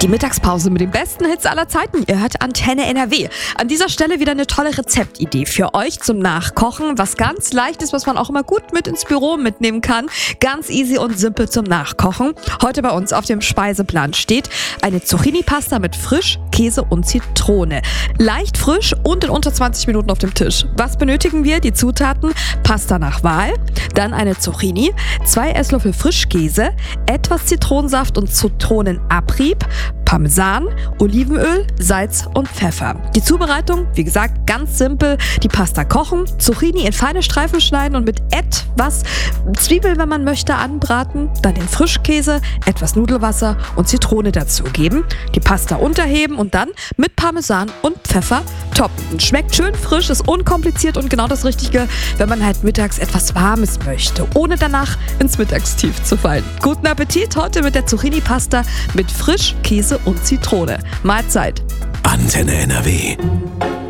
Die Mittagspause mit den besten Hits aller Zeiten. Ihr hört Antenne NRW. An dieser Stelle wieder eine tolle Rezeptidee für euch zum Nachkochen. Was ganz leicht ist, was man auch immer gut mit ins Büro mitnehmen kann. Ganz easy und simpel zum Nachkochen. Heute bei uns auf dem Speiseplan steht eine Zucchini-Pasta mit Frisch, Käse und Zitrone. Leicht frisch und in unter 20 Minuten auf dem Tisch. Was benötigen wir? Die Zutaten: Pasta nach Wahl, dann eine Zucchini, 2 Esslöffel Frischkäse, etwas Zitronensaft und Zitronenabrieb, Parmesan, Olivenöl, Salz und Pfeffer. Die Zubereitung, wie gesagt, ganz simpel. Die Pasta kochen, Zucchini in feine Streifen schneiden und mit etwas Zwiebel, wenn man möchte, anbraten. Dann den Frischkäse, etwas Nudelwasser und Zitrone dazugeben. Die Pasta unterheben und dann mit Parmesan und Pfeffer toppen. Schmeckt schön frisch, ist unkompliziert und genau das Richtige, wenn man halt mittags etwas Warmes möchte, ohne danach ins Mittagstief zu fallen. Guten Appetit heute mit der Zucchini-Pasta mit Frischkäse und Zitrone. Mahlzeit. Antenne NRW.